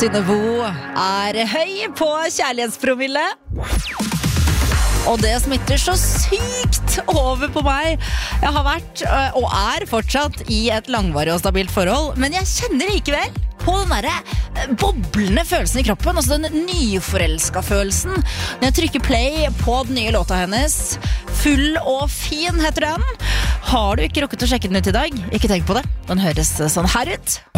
Synnevo høy på kjærlighetspromille. Og det smitter så sykt over på meg. Jeg har vært og fortsatt i et langvarig og stabilt forhold, men jeg kjenner likevel på den der boblende følelsen i kroppen, altså den nyforelsket følelsen. Når jeg trykker play på den nye låta hennes, Full og fin heter den. Har du ikke rukket å sjekke den ut i dag? Ikke tenk på det. Den høres sånn her ut.